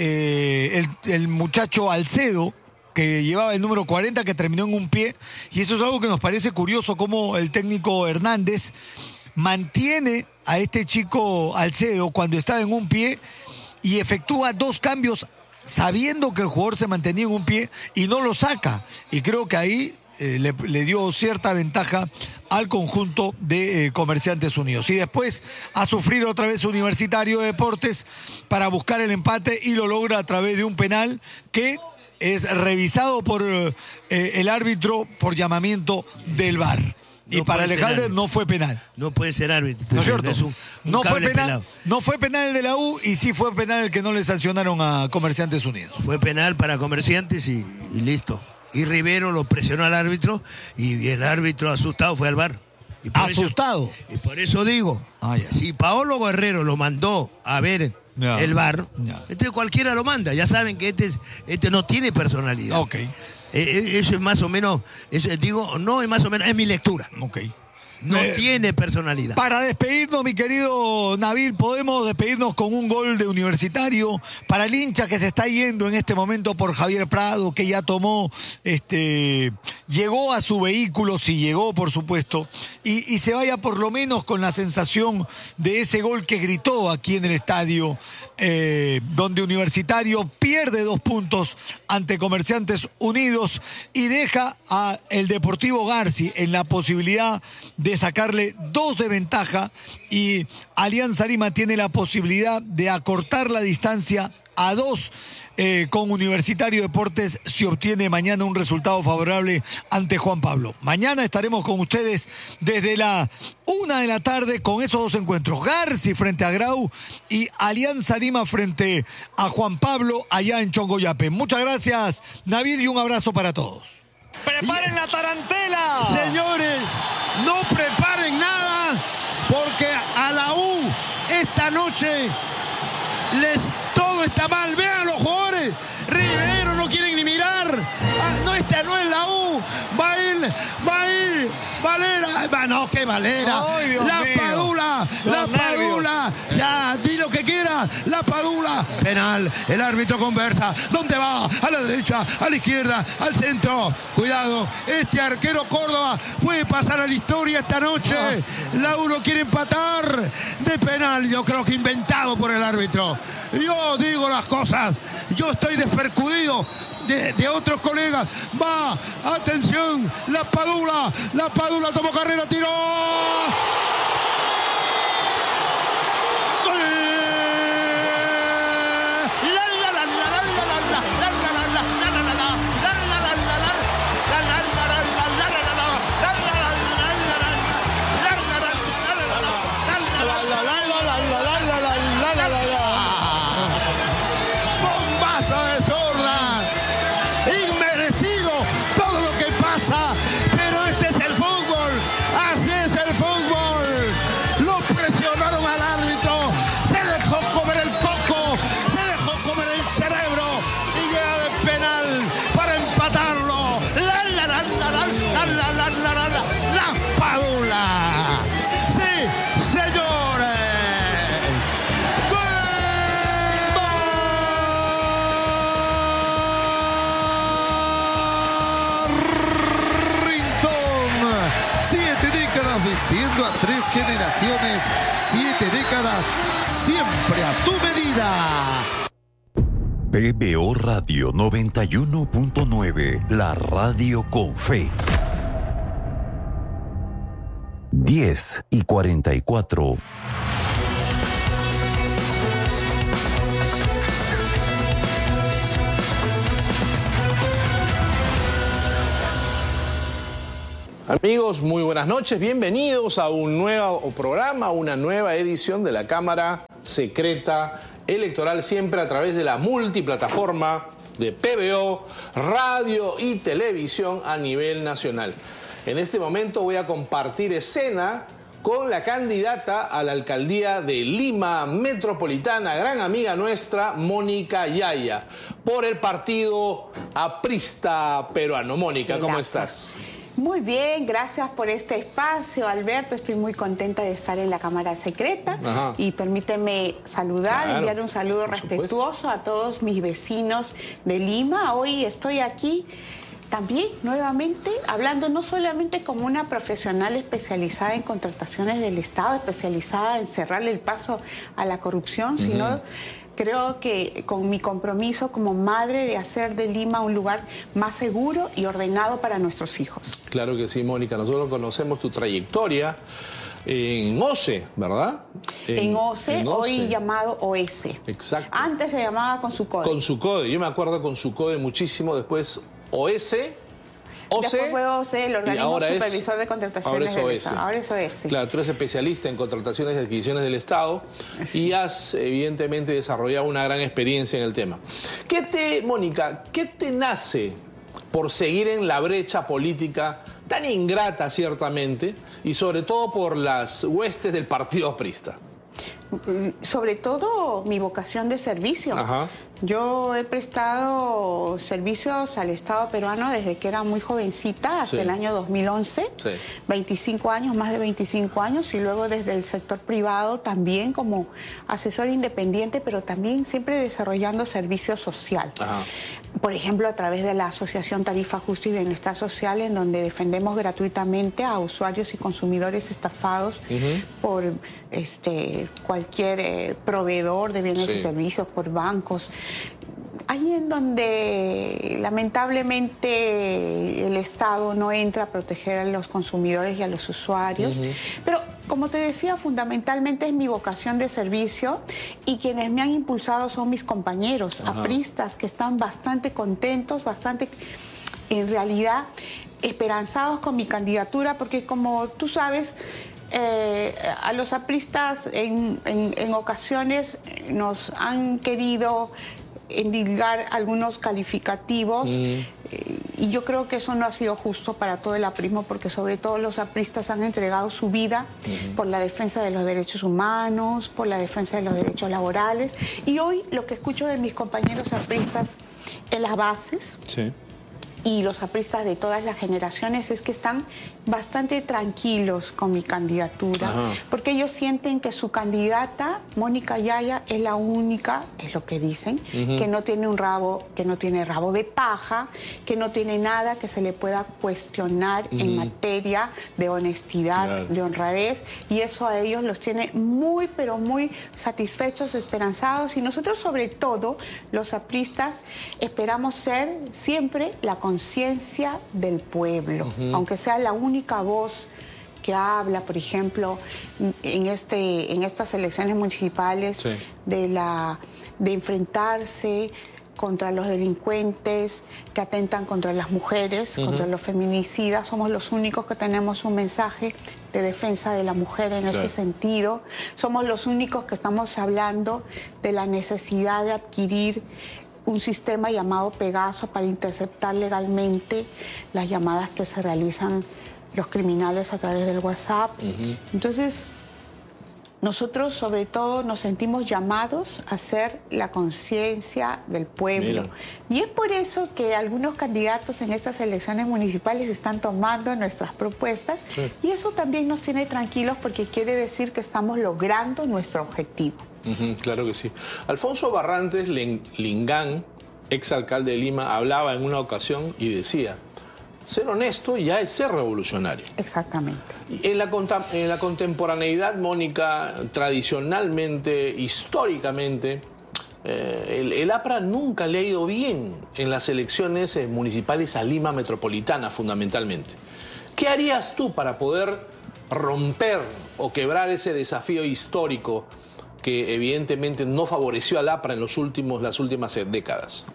el muchacho Alcedo, que llevaba el número 40, que terminó en un pie. Y eso es algo que nos parece curioso, cómo el técnico Hernández mantiene a este chico Alcedo cuando estaba en un pie y efectúa 2 cambios sabiendo que el jugador se mantenía en un pie y no lo saca. Y creo que ahí le dio cierta ventaja al conjunto de Comerciantes Unidos. Y después a sufrir otra vez Universitario de Deportes para buscar el empate y lo logra a través de un penal que es revisado por el árbitro por llamamiento del VAR. Y para Alejandro no fue penal. No puede ser árbitro. ¿No es cierto? Es un no fue penal. Pelado. No fue penal el de la U y sí fue penal el que no le sancionaron a Comerciantes Unidos. Fue penal para Comerciantes y listo. Y Rivero lo presionó al árbitro y el árbitro asustado fue al VAR. ¿Asustado? Y por eso digo, si Paolo Guerrero lo mandó a ver el VAR, entonces cualquiera lo manda. Ya saben que este no tiene personalidad. Ok. Eso es más o menos, no es más o menos, es mi lectura. Ok. No tiene personalidad. Para despedirnos, mi querido Nabil, podemos despedirnos con un gol de Universitario para el hincha que se está yendo en este momento por Javier Prado, que ya tomó, llegó a su vehículo, sí llegó, por supuesto, y se vaya por lo menos con la sensación de ese gol que gritó aquí en el estadio, donde Universitario pierde 2 puntos ante Comerciantes Unidos y deja a el Deportivo Garci en la posibilidad de sacarle 2 de ventaja, y Alianza Lima tiene la posibilidad de acortar la distancia a 2 con Universitario Deportes si obtiene mañana un resultado favorable ante Juan Pablo. Mañana estaremos con ustedes desde la 1 de la tarde con esos 2 encuentros: Garci frente a Grau y Alianza Lima frente a Juan Pablo allá en Chongoyape. Muchas gracias, Nabil, y un abrazo para todos. ¡Preparen la tarantela! Señores, no preparen nada, porque a la U esta noche todo está mal. Vean los jugadores. Rivero no quieren ni mirar. No, esta no es la U. Va a ir Valera. No, que Valera. Ay, La Padula. Ya, di lo que quiera. La Padula. Penal. El árbitro conversa. ¿Dónde va? A la derecha, a la izquierda, al centro. Cuidado. Este arquero Córdoba puede pasar a la historia esta noche. La U no quiere empatar de penal. Yo creo que inventado por el árbitro. Yo digo las cosas. Yo estoy despercudido de otros colegas. Va, atención, la Padula tomó carrera, tiró. Vistiendo a 3 generaciones, 7 décadas, siempre a tu medida. PBO Radio 91.9, la radio con fe. 10:44. Amigos, muy buenas noches. Bienvenidos a un nuevo programa, una nueva edición de la Cámara Secreta Electoral, siempre a través de la multiplataforma de PBO, radio y televisión a nivel nacional. En este momento voy a compartir escena con la candidata a la alcaldía de Lima Metropolitana, gran amiga nuestra, Mónica Yaya, por el partido aprista peruano. Mónica, ¿cómo estás? Muy bien, gracias por este espacio, Alberto. Estoy muy contenta de estar en la Cámara Secreta. Ajá. Y permíteme saludar, enviar un saludo respetuoso a todos mis vecinos de Lima. Hoy estoy aquí también nuevamente hablando no solamente como una profesional especializada en contrataciones del Estado, especializada en cerrarle el paso a la corrupción, sino creo que con mi compromiso como madre de hacer de Lima un lugar más seguro y ordenado para nuestros hijos. Claro que sí, Mónica. Nosotros conocemos tu trayectoria en OCE, ¿verdad? En OCE, hoy llamado OS. Exacto. Antes se llamaba Consucode. Consucode. Yo me acuerdo Consucode muchísimo, después OS. OCE, después fue OCE, el organismo supervisor de contrataciones del Estado. Ahora es OS. Claro, tú eres especialista en contrataciones y adquisiciones del Estado y has evidentemente desarrollado una gran experiencia en el tema. Mónica, ¿qué te nace por seguir en la brecha política tan ingrata ciertamente y sobre todo por las huestes del partido aprista? Sobre todo mi vocación de servicio. Ajá. Yo he prestado servicios al Estado peruano desde que era muy jovencita, hasta el año 2011, 25 años, más de 25 años, y luego desde el sector privado también como asesor independiente, pero también siempre desarrollando servicio social. Ajá. Por ejemplo, a través de la Asociación Tarifa Justa y Bienestar Social, en donde defendemos gratuitamente a usuarios y consumidores estafados por cualquier proveedor de bienes y servicios, por bancos. Ahí en donde lamentablemente el Estado no entra a proteger a los consumidores y a los usuarios. Pero como te decía, fundamentalmente es mi vocación de servicio y quienes me han impulsado son mis compañeros apristas que están bastante contentos, bastante en realidad esperanzados con mi candidatura, porque como tú sabes, a los apristas en ocasiones nos han querido endilgar algunos calificativos y yo creo que eso no ha sido justo para todo el aprismo, porque sobre todo los apristas han entregado su vida por la defensa de los derechos humanos, por la defensa de los derechos laborales, y hoy lo que escucho de mis compañeros apristas en las bases y los apristas de todas las generaciones es que están bastante tranquilos con mi candidatura, porque ellos sienten que su candidata, Mónica Yaya, es la única, es lo que dicen, que no tiene que no tiene rabo de paja, que no tiene nada que se le pueda cuestionar en materia de honestidad, de honradez, y eso a ellos los tiene muy, pero muy satisfechos, esperanzados, y nosotros sobre todo, los apristas, esperamos ser siempre la conciencia del pueblo, aunque sea la única voz que habla, por ejemplo, en estas elecciones municipales de enfrentarse contra los delincuentes que atentan contra las mujeres, contra los feminicidas. Somos los únicos que tenemos un mensaje de defensa de la mujer en ese sentido. Somos los únicos que estamos hablando de la necesidad de adquirir un sistema llamado Pegaso para interceptar legalmente las llamadas que se realizan los criminales a través del WhatsApp. Entonces, nosotros sobre todo nos sentimos llamados a ser la conciencia del pueblo. Y es por eso que algunos candidatos en estas elecciones municipales están tomando nuestras propuestas y eso también nos tiene tranquilos porque quiere decir que estamos logrando nuestro objetivo. Claro que sí. Alfonso Barrantes Lingán, exalcalde de Lima, hablaba en una ocasión y decía: ser honesto ya es ser revolucionario. Exactamente. En la contemporaneidad, Mónica, tradicionalmente, históricamente, el APRA nunca le ha ido bien en las elecciones municipales a Lima Metropolitana, fundamentalmente. ¿Qué harías tú para poder romper o quebrar ese desafío histórico que evidentemente no favoreció al APRA en las últimas décadas?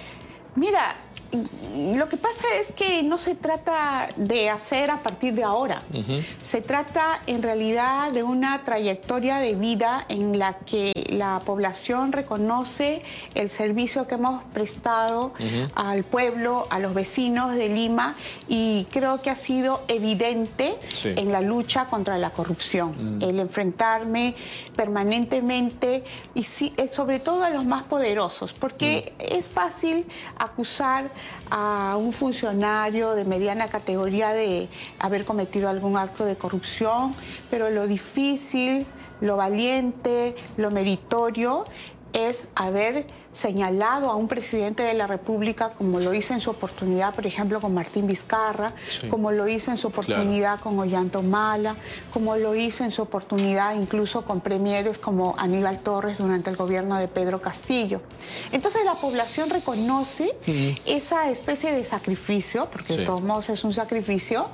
Mira, lo que pasa es que no se trata de hacer a partir de ahora. Se trata en realidad de una trayectoria de vida en la que la población reconoce el servicio que hemos prestado al pueblo, a los vecinos de Lima, y creo que ha sido evidente en la lucha contra la corrupción. El enfrentarme permanentemente y sobre todo a los más poderosos, porque es fácil acusar a un funcionario de mediana categoría de haber cometido algún acto de corrupción, pero lo difícil, lo valiente, lo meritorio es haber señalado a un presidente de la República, como lo hice en su oportunidad, por ejemplo, con Martín Vizcarra, como lo hice en su oportunidad con Ollanta Humala, como lo hice en su oportunidad incluso con premieres como Aníbal Torres durante el gobierno de Pedro Castillo. Entonces la población reconoce esa especie de sacrificio, porque de todos modos es un sacrificio,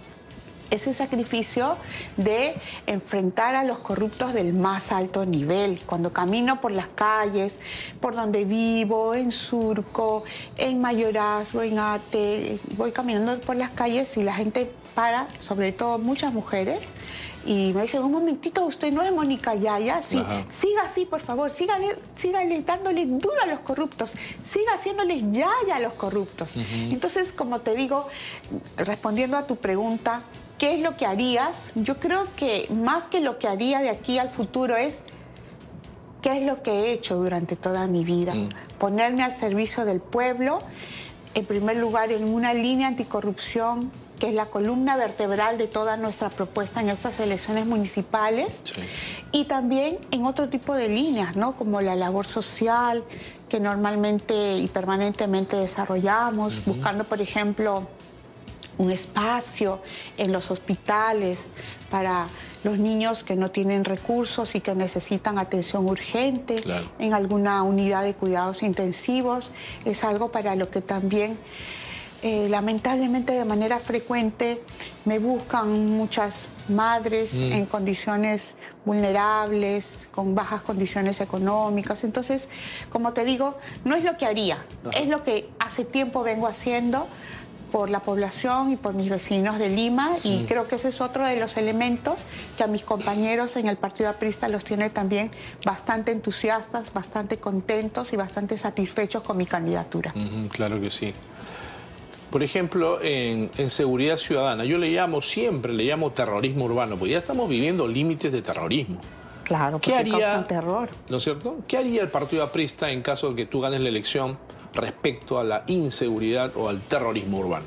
ese sacrificio de enfrentar a los corruptos del más alto nivel. Cuando camino por las calles, por donde vivo, en Surco, en Mayorazgo, en Ate, voy caminando por las calles y la gente para, sobre todo muchas mujeres, y me dicen, un momentito, usted no es Mónica Yaya, sí, siga así, por favor, sígale dándole duro a los corruptos, siga haciéndoles yaya a los corruptos. Entonces, como te digo, respondiendo a tu pregunta, ¿qué es lo que harías? Yo creo que más que lo que haría de aquí al futuro es qué es lo que he hecho durante toda mi vida. Ponerme al servicio del pueblo, en primer lugar en una línea anticorrupción, que es la columna vertebral de toda nuestra propuesta en estas elecciones municipales, y también en otro tipo de líneas, ¿no? Como la labor social, que normalmente y permanentemente desarrollamos, buscando, por ejemplo, un espacio en los hospitales para los niños que no tienen recursos y que necesitan atención urgente, en alguna unidad de cuidados intensivos. Es algo para lo que también, lamentablemente, de manera frecuente me buscan muchas madres en condiciones vulnerables, con bajas condiciones económicas. Entonces, como te digo, no es lo que haría, es lo que hace tiempo vengo haciendo por la población y por mis vecinos de Lima, y creo que ese es otro de los elementos que a mis compañeros en el Partido Aprista los tiene también bastante entusiastas, bastante contentos y bastante satisfechos con mi candidatura. Claro que sí. Por ejemplo, en seguridad ciudadana, yo siempre le llamo terrorismo urbano, porque ya estamos viviendo límites de terrorismo. Claro, porque causan terror. ¿No es cierto? ¿Qué haría el Partido Aprista en caso de que tú ganes la elección respecto a la inseguridad o al terrorismo urbano?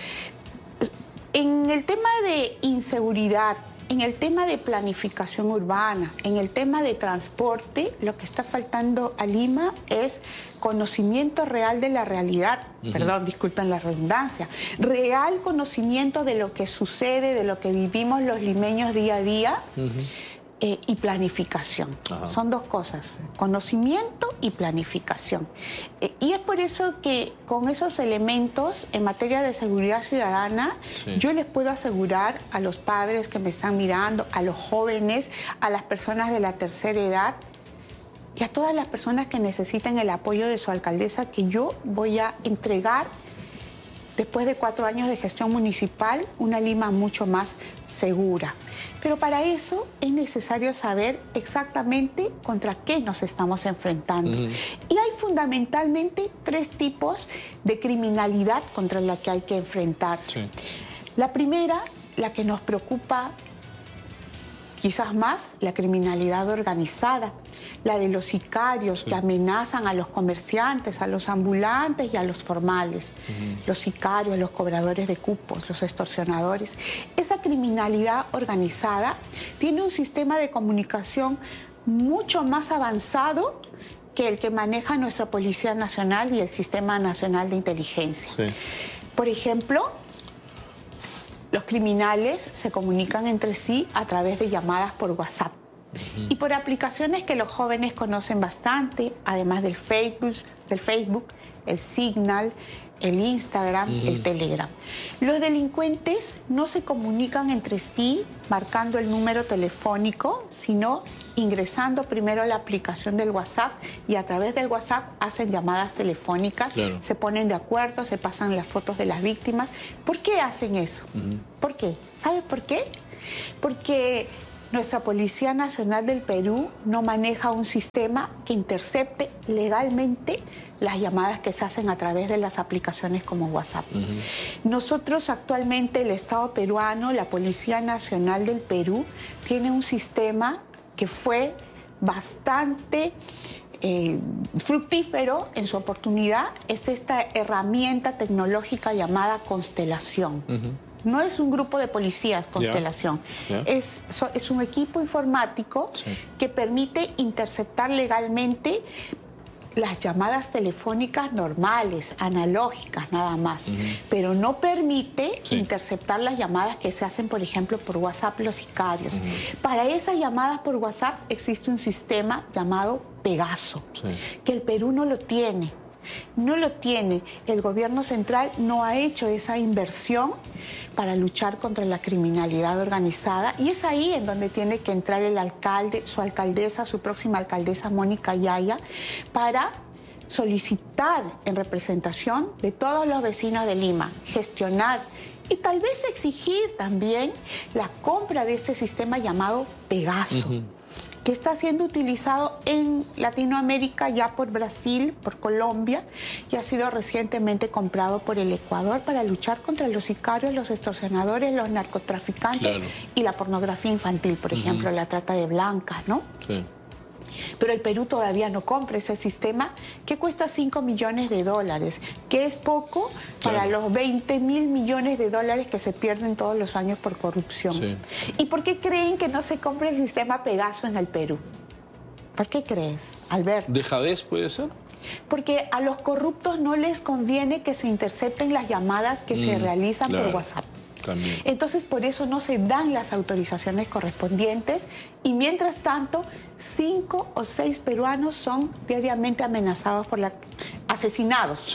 En el tema de inseguridad, en el tema de planificación urbana, en el tema de transporte, lo que está faltando a Lima es conocimiento real de la realidad, perdón, disculpen la redundancia, real conocimiento de lo que sucede, de lo que vivimos los limeños día a día, y planificación. Son dos cosas, conocimiento y planificación. Y es por eso que con esos elementos en materia de seguridad ciudadana, yo les puedo asegurar a los padres que me están mirando, a los jóvenes, a las personas de la tercera edad y a todas las personas que necesiten el apoyo de su alcaldesa, que yo voy a entregar, después de 4 años de gestión municipal, una Lima mucho más segura. Pero para eso es necesario saber exactamente contra qué nos estamos enfrentando. Y hay fundamentalmente 3 tipos de criminalidad contra la que hay que enfrentarse. La primera, la que nos preocupa quizás más, la criminalidad organizada, la de los sicarios que amenazan a los comerciantes, a los ambulantes y a los formales, los sicarios, los cobradores de cupos, los extorsionadores. Esa criminalidad organizada tiene un sistema de comunicación mucho más avanzado que el que maneja nuestra Policía Nacional y el Sistema Nacional de Inteligencia. Por ejemplo, los criminales se comunican entre sí a través de llamadas por WhatsApp. y por aplicaciones que los jóvenes conocen bastante, además del Facebook, el Signal, el Instagram, el Telegram. Los delincuentes no se comunican entre sí marcando el número telefónico, sino ingresando primero a la aplicación del WhatsApp y a través del WhatsApp hacen llamadas telefónicas, se ponen de acuerdo, se pasan las fotos de las víctimas. ¿Por qué hacen eso? ¿Por qué? ¿Sabe por qué? Porque nuestra Policía Nacional del Perú no maneja un sistema que intercepte legalmente las llamadas que se hacen a través de las aplicaciones como WhatsApp. Nosotros actualmente, el Estado peruano, la Policía Nacional del Perú, tiene un sistema que fue bastante fructífero en su oportunidad. Es esta herramienta tecnológica llamada Constelación. No es un grupo de policías, Constelación. Es un equipo informático que permite interceptar legalmente las llamadas telefónicas normales, analógicas nada más, pero no permite interceptar las llamadas que se hacen, por ejemplo, por WhatsApp los sicarios. Para esas llamadas por WhatsApp existe un sistema llamado Pegaso, que el Perú no lo tiene. No lo tiene. El gobierno central no ha hecho esa inversión para luchar contra la criminalidad organizada, y es ahí en donde tiene que entrar el alcalde, su alcaldesa, su próxima alcaldesa Mónica Yaya, para solicitar en representación de todos los vecinos de Lima, gestionar y tal vez exigir también la compra de este sistema llamado Pegaso, que está siendo utilizado en Latinoamérica, ya por Brasil, por Colombia, y ha sido recientemente comprado por el Ecuador para luchar contra los sicarios, los extorsionadores, los narcotraficantes y la pornografía infantil, por ejemplo, la trata de blancas, ¿no? Pero el Perú todavía no compra ese sistema que cuesta $5 millones, que es poco para los 20.000 millones de dólares que se pierden todos los años por corrupción. ¿Y por qué creen que no se compra el sistema Pegaso en el Perú? ¿Por qué crees, Alberto? ¿Dejadez puede ser? Porque a los corruptos no les conviene que se intercepten las llamadas que se realizan por WhatsApp. También. Entonces, por eso no se dan las autorizaciones correspondientes, y mientras tanto 5 o 6 peruanos son diariamente amenazados asesinados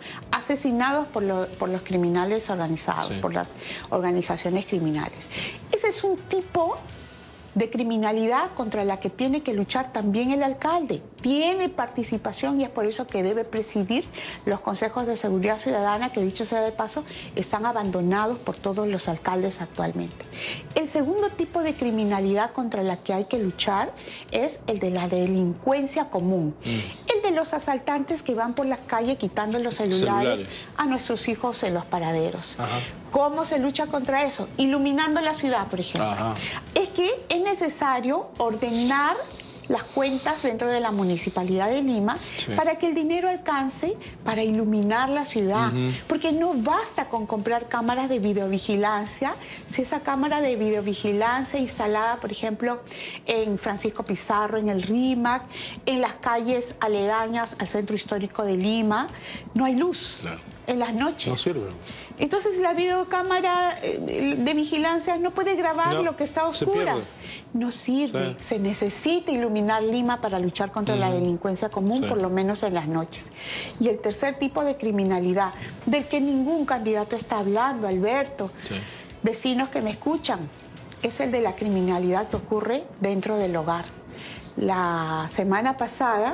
por los criminales organizados, por las organizaciones criminales. Ese es un tipo de criminalidad contra la que tiene que luchar también el alcalde. Tiene participación, y es por eso que debe presidir los consejos de seguridad ciudadana, que dicho sea de paso, están abandonados por todos los alcaldes actualmente. El segundo tipo de criminalidad contra la que hay que luchar es el de la delincuencia común. El de los asaltantes que van por la calle quitando los celulares a nuestros hijos en los paraderos. ¿Cómo se lucha contra eso? Iluminando la ciudad, por ejemplo. Es que es necesario ordenar las cuentas dentro de la Municipalidad de Lima para que el dinero alcance para iluminar la ciudad. Porque no basta con comprar cámaras de videovigilancia si esa cámara de videovigilancia instalada, por ejemplo, en Francisco Pizarro, en el RIMAC, en las calles aledañas al centro histórico de Lima, no hay luz en las noches. No sirve. Entonces la videocámara de vigilancia no puede grabar lo que está a oscuras. No sirve. Se necesita iluminar Lima para luchar contra la delincuencia común, por lo menos en las noches. Y el tercer tipo de criminalidad, del que ningún candidato está hablando, Alberto, vecinos que me escuchan, es el de la criminalidad que ocurre dentro del hogar. La semana pasada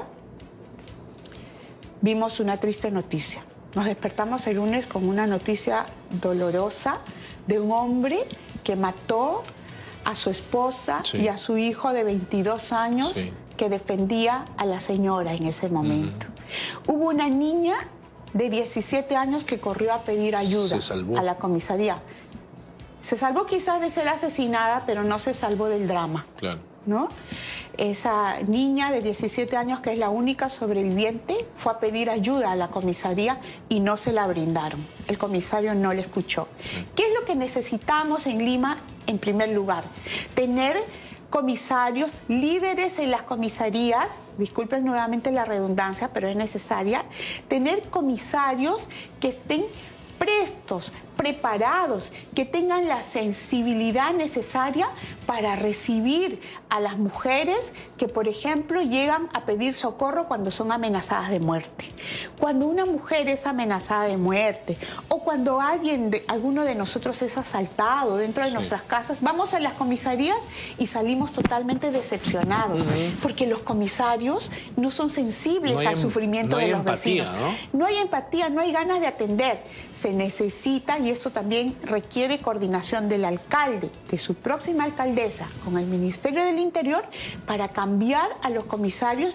vimos una triste noticia. Nos despertamos el lunes con una noticia dolorosa de un hombre que mató a su esposa y a su hijo de 22 años que defendía a la señora en ese momento. Hubo una niña de 17 años que corrió a pedir ayuda a la comisaría. Se salvó quizás de ser asesinada, pero no se salvó del drama. ¿No? Esa niña de 17 años, que es la única sobreviviente, fue a pedir ayuda a la comisaría y no se la brindaron. El comisario no le escuchó. ¿Qué es lo que necesitamos en Lima en primer lugar? Tener comisarios, líderes en las comisarías, disculpen nuevamente la redundancia, pero es necesaria, tener comisarios que estén prestos, preparados, que tengan la sensibilidad necesaria para recibir a las mujeres que, por ejemplo, llegan a pedir socorro cuando son amenazadas de muerte. Cuando una mujer es amenazada de muerte o cuando alguno de nosotros es asaltado dentro de nuestras casas, vamos a las comisarías y salimos totalmente decepcionados, porque los comisarios no son sensibles al sufrimiento de los vecinos. No hay empatía, no hay ganas de atender. Se necesita, y eso también requiere coordinación del alcalde, de su próxima alcaldesa, con el Ministerio del Interior, para cambiar a los comisarios